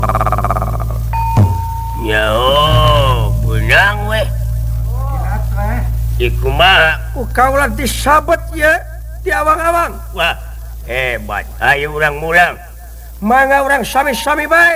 Ya benang weh kaulah disabet ya di awang-awang wah hebat ayo urang-mulang manga orang sami-sami baik